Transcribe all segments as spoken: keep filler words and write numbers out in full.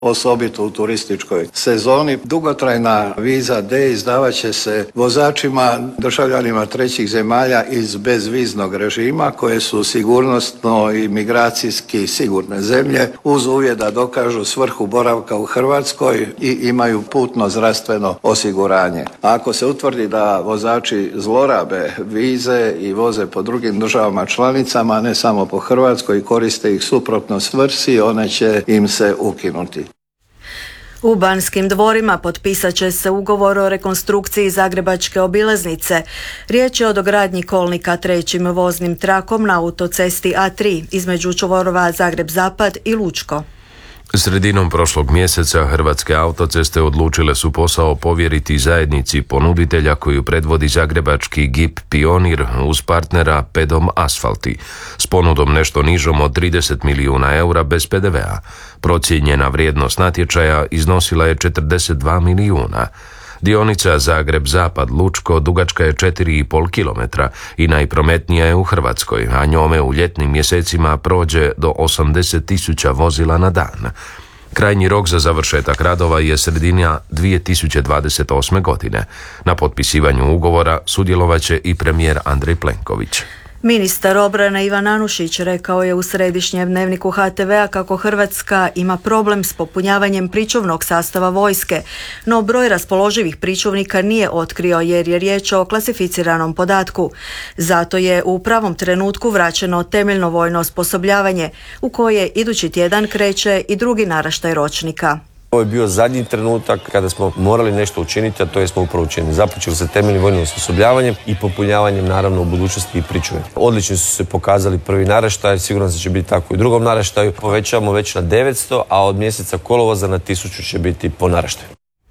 osobito u turističkoj sezoni. Dugotrajna viza D izdavat će se vozačima, državljanima trećih zemalja iz bezviznog režima koje su sigurnosno i migracijski sigurne zemlje uz uvjet da dokažu svrhu boravka u Hrvatskoj i imaju putno zdravstveno osiguranje. A ako se utvrdi da vozači zlorabe vize i voze po drugim državama članicama, ne samo po Hrvatskoj, i koriste ih suprotno svrsi, one će im se ukinuti. U Banskim dvorima potpisat će se ugovor o rekonstrukciji Zagrebačke obilaznice. Riječ je o dogradnji kolnika trećim voznim trakom na autocesti A tri između čvorova Zagreb-Zapad i Lučko. Sredinom prošlog mjeseca Hrvatske autoceste odlučile su posao povjeriti zajednici ponuditelja koju predvodi zagrebački G I P Pionir uz partnera Pedom Asfalti s ponudom nešto nižom od trideset milijuna eura bez P D V-a. Procijenjena vrijednost natječaja iznosila je četrdeset dva milijuna. Dionica Zagreb-Zapad-Lučko dugačka je četiri i pol kilometra i najprometnija je u Hrvatskoj, a njome u ljetnim mjesecima prođe do osamdeset tisuća vozila na dan. Krajnji rok za završetak radova je sredina dvije tisuće dvadeset osme. godine. Na potpisivanju ugovora sudjelovat će i premijer Andrej Plenković. Ministar obrane Ivan Anušić rekao je u središnjem dnevniku H T V-a kako Hrvatska ima problem s popunjavanjem pričuvnog sastava vojske, no broj raspoloživih pričuvnika nije otkrio jer je riječ o klasificiranom podatku. Zato je u pravom trenutku vraćeno temeljno vojno osposobljavanje u koje idući tjedan kreće i drugi naraštaj ročnika. Ovo je bio zadnji trenutak kada smo morali nešto učiniti, a to je smo upravo učinili. Započeli se temeljnim vojnim osposobljavanjem i popunjavanjem naravno u budućnosti i pričuve. Odlično su se pokazali prvi naraštaj, sigurno da će biti tako i u drugom naraštaju. Povećavamo već na devetsto, a od mjeseca kolovoza na tisuću će biti po naraštaju.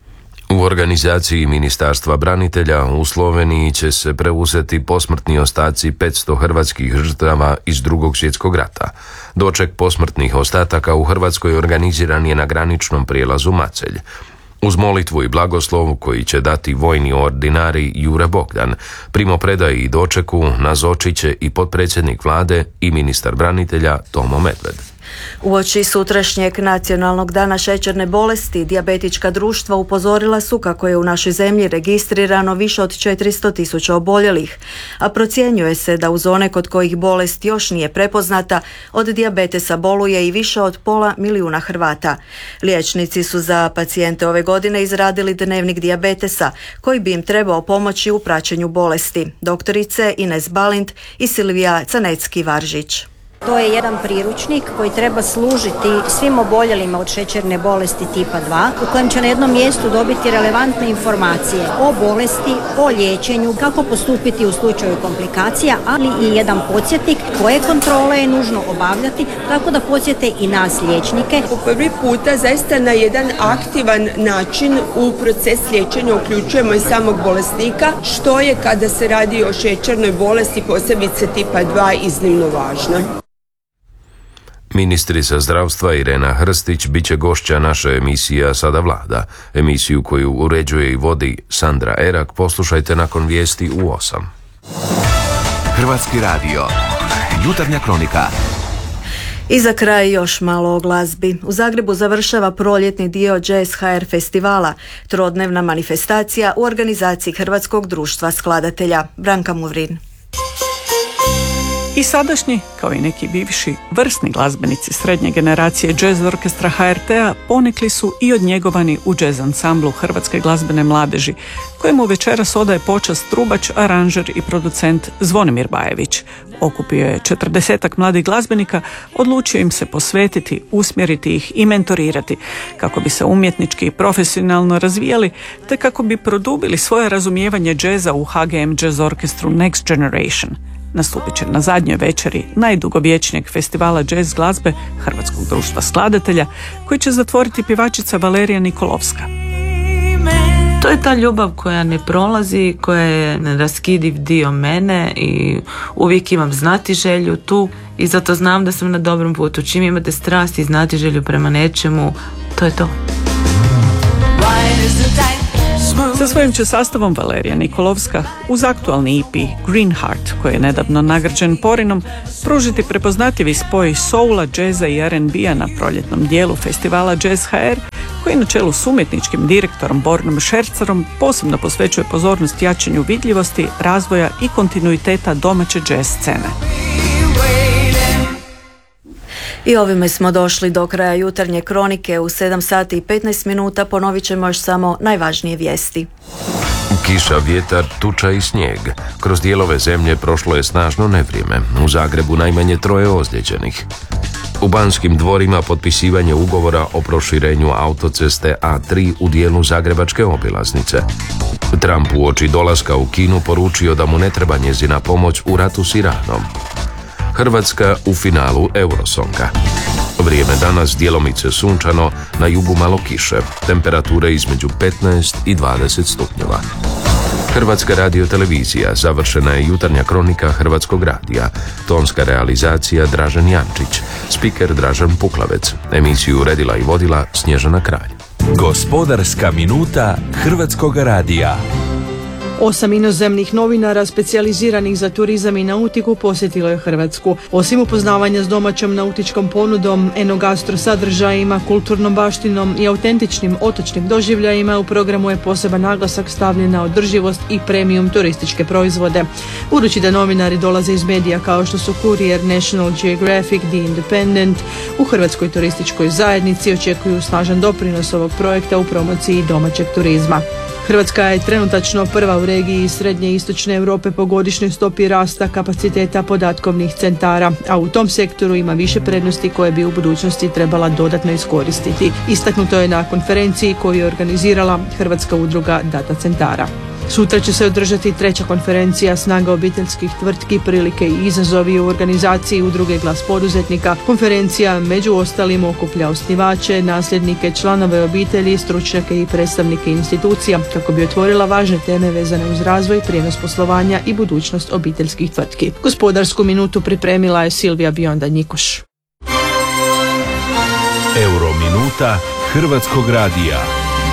U organizaciji Ministarstva branitelja u Sloveniji će se preuzeti posmrtni ostaci petsto hrvatskih žrtava iz Drugog svjetskog rata. Doček posmrtnih ostataka u Hrvatskoj organiziran je na graničnom prijelazu Macelj. Uz molitvu i blagoslov koji će dati vojni ordinari Jure Bogdan, primopredaji i dočeku nazočit će i potpredsjednik vlade i ministar branitelja Tomo Medved. Uoči sutrašnjeg nacionalnog dana šećerne bolesti, dijabetička društva upozorila su kako je u našoj zemlji registrirano više od četiristo tisuća oboljelih, a procjenjuje se da uz one kod kojih bolest još nije prepoznata, od dijabetesa boluje i više od pola milijuna Hrvata. Liječnici su za pacijente ove godine izradili dnevnik dijabetesa, koji bi im trebao pomoći u praćenju bolesti. Doktorice Ines Balint i Silvija Canecki-Varžić. To je jedan priručnik koji treba služiti svim oboljelima od šećerne bolesti tipa dva, u kojem će na jednom mjestu dobiti relevantne informacije o bolesti, o liječenju, kako postupiti u slučaju komplikacija, ali i jedan podsjetnik koje kontrole je nužno obavljati, tako da podsjete i nas liječnike. Po prvi puta zaista na jedan aktivan način u proces liječenja uključujemo i samog bolesnika, što je kada se radi o šećernoj bolesti, posebice tipa dva, iznimno važno. Ministrica zdravstva Irena Hrstić bit će gošća naše emisija Sada vlada. Emisiju koju uređuje i vodi Sandra Erak poslušajte nakon vijesti u osam. Hrvatski radio. Jutarnja kronika. I za kraj još malo o glazbi. U Zagrebu završava proljetni dio Jazz H R festivala, trodnevna manifestacija u organizaciji Hrvatskog društva skladatelja. Branka Muvrin. I sadašnji, kao i neki bivši, vrsni glazbenici srednje generacije jazz orkestra H R T-a ponikli su i odnjegovani u jazz ansamblu Hrvatske glazbene mladeži, kojemu večeras odaje počast trubač, aranžer i producent Zvonimir Bajević. Okupio je četrdesetak mladih glazbenika, odlučio im se posvetiti, usmjeriti ih i mentorirati, kako bi se umjetnički i profesionalno razvijali, te kako bi produbili svoje razumijevanje džeza u H G M Jazz orkestru Next Generation. Nastupit će na zadnjoj večeri najdugovječnijeg festivala džez glazbe Hrvatskog društva skladatelja, koji će zatvoriti pjevačica Valerija Nikolovska. To je ta ljubav koja ne prolazi, koja je neraskidiv dio mene i uvijek imam znatiželju tu i zato znam da sam na dobrom putu. Čim imate strast i znatiželju prema nečemu, to je to. Sa svojim će sastavom Valerija Nikolovska uz aktualni E P Greenheart, koji je nedavno nagrađen Porinom, pružiti prepoznatljivi spoj soula, džeza i R and B-a na proljetnom dijelu festivala Jazz H R, koji na čelu s umjetničkim direktorom Bornom Šercerom posebno posvećuje pozornost jačanju vidljivosti, razvoja i kontinuiteta domaće jazz scene. I ovime smo došli do kraja jutarnje kronike. U sedam sati i petnaest minuta ponovit ćemo još samo najvažnije vijesti. Kiša, vjetar, tuča i snijeg. Kroz dijelove zemlje prošlo je snažno nevrijeme. U Zagrebu najmanje troje ozlijeđenih. U Banskim dvorima potpisivanje ugovora o proširenju autoceste A tri u dijelu zagrebačke obilaznice. Trump uoči dolaska u Kinu poručio da mu ne treba njezina pomoć u ratu s Iranom. Hrvatska u finalu Eurosonga. Vrijeme danas djelomice sunčano, na jugu malo kiše. Temperature između petnaest i dvadeset stupnjeva. Hrvatska radiotelevizija, završena je jutarnja kronika Hrvatskog radija. Tonska realizacija Dražen Jančić. Spiker Dražen Puklavec. Emisiju uredila i vodila Snježana Kralj. Gospodarska minuta Hrvatskog radija. Osam inozemnih novinara specijaliziranih za turizam i nautiku posjetilo je Hrvatsku. Osim upoznavanja s domaćom nautičkom ponudom, enogastro sadržajima, kulturnom baštinom i autentičnim otočnim doživljajima, u programu je poseban naglasak stavljen na održivost i premium turističke proizvode. Budući da novinari dolaze iz medija kao što su Courier, National Geographic, The Independent, u Hrvatskoj turističkoj zajednici očekuju snažan doprinos ovog projekta u promociji domaćeg turizma. Hrvatska je trenutačno prva u regiji Srednje i Istočne Europe po godišnjoj stopi rasta kapaciteta podatkovnih centara, a u tom sektoru ima više prednosti koje bi u budućnosti trebala dodatno iskoristiti. Istaknuto je na konferenciji koju je organizirala Hrvatska udruga data centara. Sutra će se održati treća konferencija Snaga obiteljskih tvrtki, prilike i izazovi u organizaciji udruge Glas poduzetnika. Konferencija među ostalim okuplja osnivače, nasljednike, članove obitelji, stručnjake i predstavnike institucija kako bi otvorila važne teme vezane uz razvoj, prijenos poslovanja i budućnost obiteljskih tvrtki. Gospodarsku minutu pripremila je Silvija Bionda Njikoš. Eurominuta Hrvatskog radija.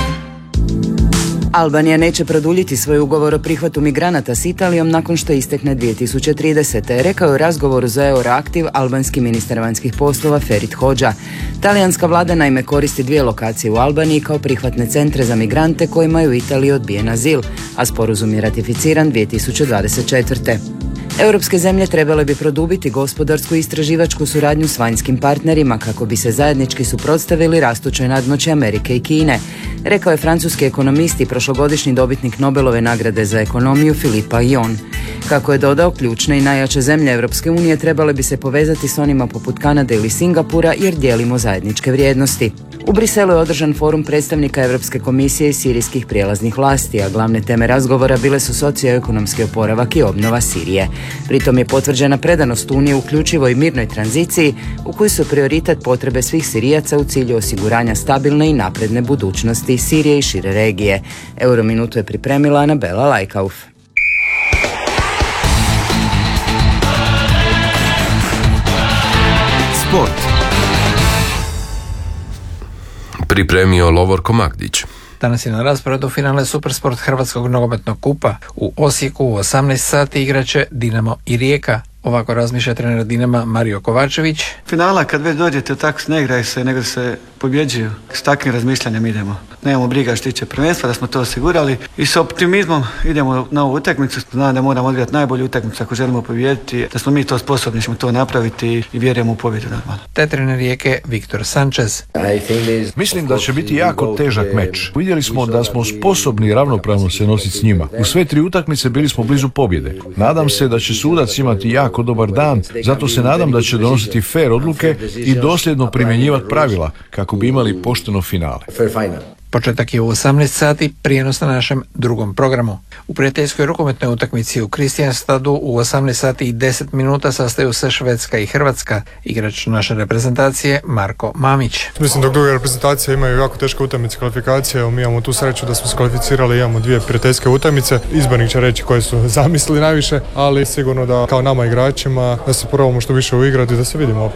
Albanija neće produljiti svoj ugovor o prihvatu migranata s Italijom nakon što istekne dvije tisuće tridesete. Rekao je u razgovoru za Euroaktiv albanski ministar vanjskih poslova Ferit Hodža. Talijanska vlada naime koristi dvije lokacije u Albaniji kao prihvatne centre za migrante kojima je u Italiji odbijen azil, a sporazum je ratificiran dvije tisuće dvadeset četvrte. Europske zemlje trebale bi produbiti gospodarsku i istraživačku suradnju s vanjskim partnerima kako bi se zajednički suprotstavili rastućoj nadmoći Amerike i Kine, rekao je francuski ekonomist i prošlogodišnji dobitnik Nobelove nagrade za ekonomiju Philippe Aillon. Kako je dodao, ključne i najjače zemlje Europske unije trebale bi se povezati s onima poput Kanade ili Singapura jer dijelimo zajedničke vrijednosti. U Briselu je održan forum predstavnika Europske komisije i sirijskih prijelaznih vlasti, a glavne teme razgovora bile su socioekonomski oporavak i obnova Sirije. Pritom je potvrđena predanost Unije uključivoj mirnoj tranziciji u kojoj su prioritet potrebe svih Sirijaca u cilju osiguranja stabilne i napredne budućnosti Sirije i šire regije. Eurominutu je pripremila Anabela Lajkauf. Sport. Pripremio Lovorko Magdić. Danas je na rasporedu finale Supersport Hrvatskog nogometnog kupa. U Osijeku u osamnaest sati igraće Dinamo i Rijeka. Ovako razmišlja trener Dinama Mario Kovačević. Finala kad već dođete tako ne igraju se nego se pobjeđuju. S takvim razmišljanjem idemo. Nemamo briga što tiče prvenstva, da smo to osigurali i s optimizmom idemo na ovu utakmicu. Znam da moramo odigrati najbolju utakmicu ako želimo pobijediti, da smo mi to sposobni, ćemo to napraviti i vjerujemo u pobjedu normalno. Te trener Rijeke Viktor Sanchez. Mislim da će biti jako težak meč. Vidjeli smo da smo sposobni ravnopravno se nositi s njima. U sve tri utakmice bili smo blizu pobjede. Nadam se da će sudac imati jako dobar dan, zato se nadam da će donositi fer odluke i dosljedno primjenjivati pravila kako bi imali pošteno finale. Početak je u osamnaest sati, prijenos na našem drugom programu. U prijateljskoj rukometnoj utakmici u Kristijanstadu u osamnaest sati i deset minuta sastaju se Švedska i Hrvatska. Igrač naše reprezentacije Marko Mamić. Mislim dok druge reprezentacije imaju jako teške utakmice kvalifikacije, mi imamo tu sreću da smo se kvalificirali, imamo dvije prijateljske utakmice. Izbornik će reći koje su zamislili najviše, ali sigurno da kao nama igračima da se probamo što više uigrati i da se vidimo opet.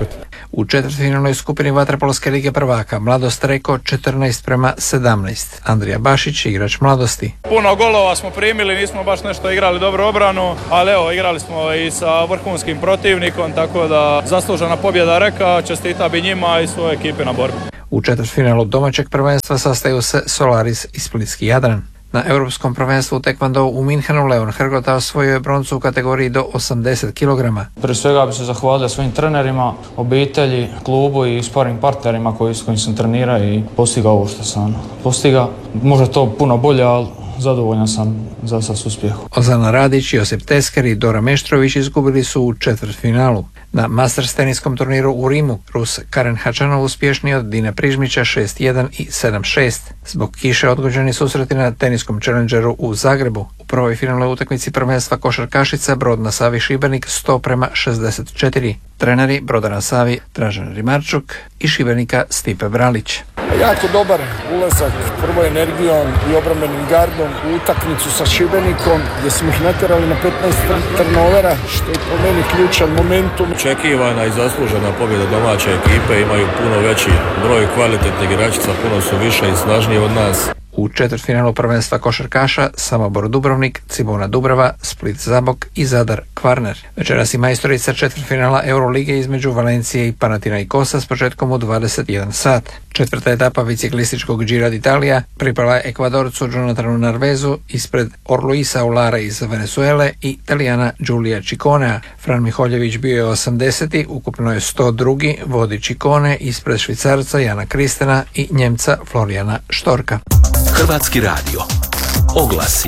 U četvrtfinalnoj skupini vaterpolske lige prvaka Mladost Reko četrnaest prema sedamnaest. Andrija Bašić, igrač Mladosti. Puno golova smo primili, nismo baš nešto igrali dobro obranu, ali evo, igrali smo i sa vrhunskim protivnikom, tako da zaslužena pobjeda Reka, čestita bi njima i svoje ekipe na borbi. U četvrtfinalu domaćeg prvenstva sastaju se Solaris i Splitski Jadran. Na europskom prvenstvu u tekvondou u Minhenu Leon Hrgota osvojio je broncu u kategoriji do osamdeset kilograma. Prije svega bi se zahvalio svojim trenerima, obitelji, klubu i sparing partnerima koji, s kojim sam trenirao i postigao ovo što sam postigao. Možda to puno bolje, ali zadovoljan sam za sad s uspjehom. Ozana Radić, Josip Tesker i Dora Meštrović izgubili su u četvrtfinalu. Na Masters teniskom turniru u Rimu Rus Karen Hačanov uspješniji od Dina Prižmića šest jedan i sedam šest. Zbog kiše odgođeni susreti na teniskom Challengeru u Zagrebu. U prvoj finalnoj utakmici prvenstva košarkašica Brod na Savi Šibenik sto prema šezdeset četiri. Treneri Broda na Savi Dražen Rimarčuk i Šibenika Stipe Bralić. Jako dobar ulazak prvo energijom i obrambenim gardom u utakmicu sa Šibenikom gdje smo ih natjerali na petnaest turnovera, što je po meni ključan momentum. Očekivana i zaslužena pobjeda domaće ekipe, imaju puno veći broj kvalitetnih igračica, puno su više i snažnije od nas. U četvrtfinalu prvenstva košarkaša Samobor Dubrovnik, Cibona Dubrava, Split Zabok i Zadar Kvarner. Večeras i majstorica četvrtfinala Eurolige između Valencije i Panathinaikosa s početkom u dvadeset jedan sat. Četvrta etapa biciklističkog Gira d'Italia pripala je Ekvadorcu Jonathanu Narvezu ispred Orluisa Ulara iz Venezuele i Italijana Giulia Cicconea. Fran Miholjević bio je osamdeseti, ukupno je sto drugi, vodi Ciccone ispred Švicarca Jana Kristena i Njemca Florijana Štorka. Hrvatski radio. Oglasi.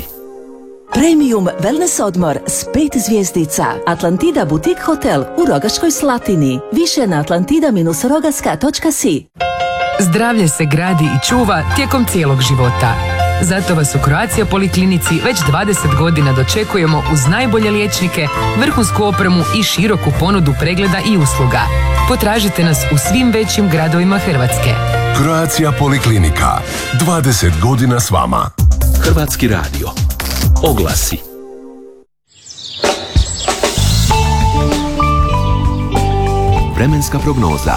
Premium wellness odmor s pet zvjezdica. Atlantida Boutique Hotel u Rogaškoj Slatini. Više na atlantida dash rogaska točka si. Zdravlje se gradi i čuva tijekom cijelog života. Zato vas u Croatia Poliklinici već dvadeset godina dočekujemo uz najbolje liječnike, vrhunsku opremu i široku ponudu pregleda i usluga. Potražite nas u svim većim gradovima Hrvatske. Croatia Poliklinika. dvadeset godina s vama. Hrvatski radio. Oglasi. Vremenska prognoza.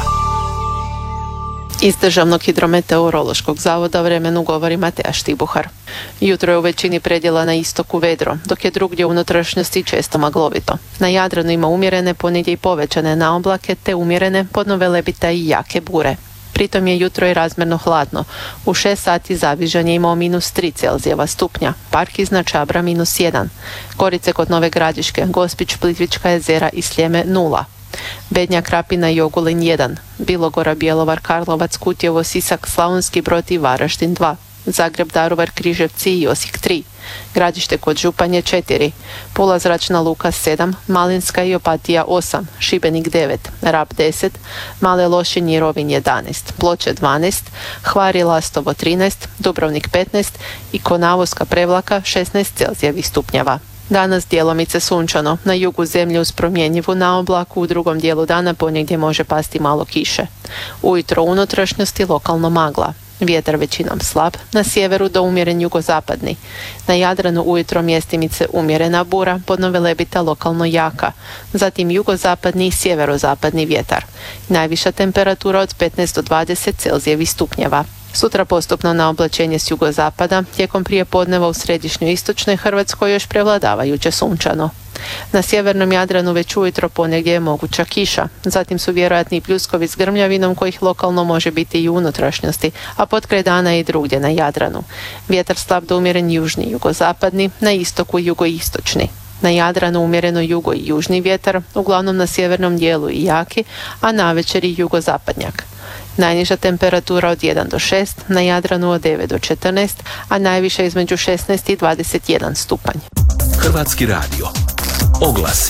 Iz Državnog hidrometeorološkog zavoda vremenu govori Mateja Štibuhar. Jutro je u većini predjela na istoku vedro, dok je drugdje u unutrašnjosti često maglovito. Na Jadranu ima umjerene, ponegdje i povećane naoblake, te umjerene, podnovelebita i jake bure. Pritom je jutro i razmjerno hladno. U šest sati Zavižan je imao minus tri Celzijeva stupnja, Park iznad Čabra minus jedan, Korice kod Nove Gradiške, Gospić, Plitvička jezera i Sljeme nula. Bednja, Krapina i Ogulin jedan, Bilogora, Bjelovar, Karlovac, Kutjevo, Sisak, Slavonski Brod i Varaždin dva, Zagreb, Daruvar, Križevci i Osijek tri, Gradište kod Županje četiri, Pula zračna luka sedam, Malinska i Opatija osam, Šibenik devet, Rab deset, Male Lošinj i Rovinj jedanaest, Ploče dvanaest, Hvar i Lastovo trinaest, Dubrovnik petnaest i Konavoska Prevlaka šesnaest Celzijevih stupnjeva. Danas djelomice sunčano, na jugu zemlje uz promjenjivu naoblaku, u drugom dijelu dana ponegdje može pasti malo kiše. Ujutro u unutrašnjosti lokalno magla. Vjetar većinom slab, na sjeveru do umjeren jugozapadni. Na Jadranu ujutro mjestimice umjerena bura, podnovelebita lokalno jaka. Zatim jugozapadni i sjeverozapadni vjetar. Najviša temperatura od petnaest do dvadeset Celzijevih stupnjeva. Sutra postupno na oblačenje s jugozapada, tijekom prijepodneva u središnjoj istočnoj Hrvatskoj još prevladavajuće sunčano. Na sjevernom Jadranu već ujutro ponegdje je moguća kiša, zatim su vjerojatni pljuskovi s grmljavinom kojih lokalno može biti i u unutrašnjosti, a potkraj dana i drugdje na Jadranu. Vjetar slab do umjeren južni jugozapadni, na istoku jugoistočni. Na Jadranu umjereno jugo i južni vjetar, uglavnom na sjevernom dijelu i jaki, a navečer i jugozapadnjak. Najniža temperatura od jedan do šest, na Jadranu od devet do četrnaest, a najviša između šesnaest i dvadeset jedan stupanj. Hrvatski radio. Oglasi.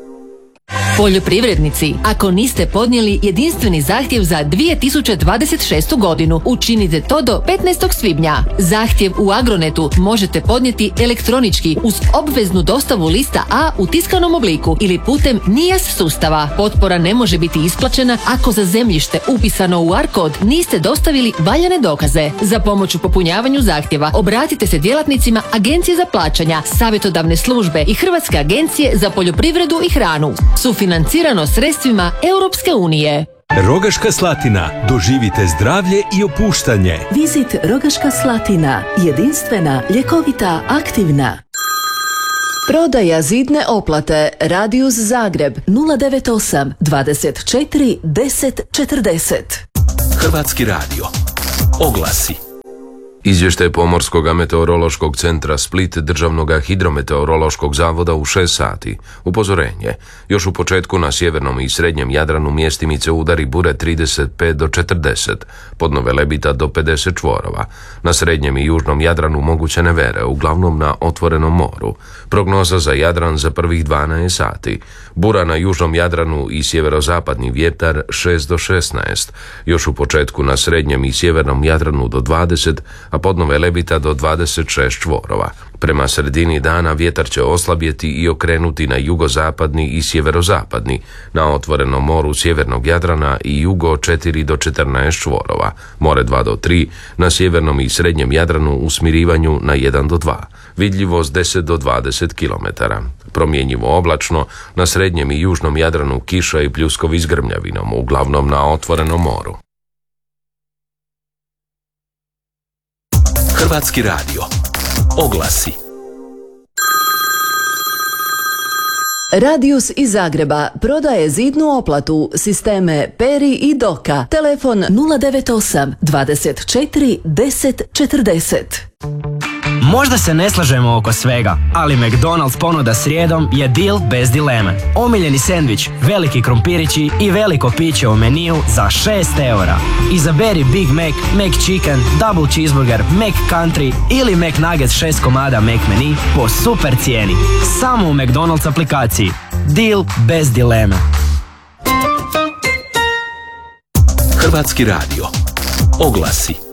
Poljoprivrednici, ako niste podnijeli jedinstveni zahtjev za dvije tisuće dvadeset šestu godinu, učinite to do petnaestog svibnja. Zahtjev u Agronetu možete podnijeti elektronički uz obveznu dostavu lista A u tiskanom obliku ili putem N I A S sustava. Potpora ne može biti isplaćena ako za zemljište upisano u A R kod niste dostavili valjane dokaze. Za pomoć u popunjavanju zahtjeva obratite se djelatnicima Agencije za plaćanja, savjetodavne službe i Hrvatske agencije za poljoprivredu i hranu. Sufinancirano sredstvima Europske unije. Rogaška Slatina. Doživite zdravlje i opuštanje. Vizit Rogaška Slatina. Jedinstvena, ljekovita, aktivna. Prodaja zidne oplate. Radius Zagreb nula devet osam dvadeset četiri deset četrdeset. Hrvatski radio. Oglasi. Izvještaj Pomorskog meteorološkog centra Split Državnog hidrometeorološkog zavoda u šest sati. Upozorenje. Još u početku na sjevernom i srednjem Jadranu mjestimice udari bure trideset pet do četrdeset, pod Velebita do pedeset čvorova. Na srednjem i južnom Jadranu moguće nevere, uglavnom na otvorenom moru. Prognoza za Jadran za prvih dvanaest sati. Bura na južnom Jadranu i sjeverozapadni vjetar šest do šesnaest. Još u početku na srednjem i sjevernom Jadranu do dvadeset, a pod Velebita do dvadeset šest čvorova. Prema sredini dana vjetar će oslabjeti i okrenuti na jugozapadni i sjeverozapadni, na otvorenom moru sjevernog Jadrana i jugo četiri do četrnaest čvorova, more dva do tri, na sjevernom i srednjem Jadranu u smirivanju na jedan do dva, vidljivost deset do dvadeset kilometara. Promjenjivo oblačno, na srednjem i južnom Jadranu kiša i pljuskovi s grmljavinom, uglavnom na otvorenom moru. Hrvatski radio. Oglasi. Radius iz Zagreba prodaje zidnu oplatu, sisteme Peri i Doka. Telefon nula devet osam dvadeset četiri deset četrdeset. Možda se ne slažemo oko svega, ali McDonald's ponuda srijedom je deal bez dileme. Omiljeni sendvič, veliki krompirići i veliko piće u meniju za šest eura. Izaberi Big Mac, McChicken, Double Cheeseburger, McCountry ili McNuggets šest komada McMenu po super cijeni. Samo u McDonald's aplikaciji. Deal bez dileme. Hrvatski radio. Oglasi.